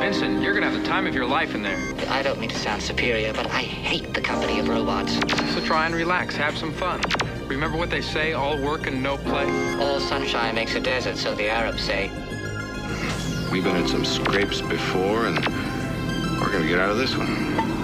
Vincent, you're gonna have the time of your life in there. I don't mean to sound superior, but I hate the company of robots. So try and relax, have some fun. Remember what they say, all work and no play? All sunshine makes a desert, so the Arabs say. We've been in some scrapes before, and we're gonna get out of this one.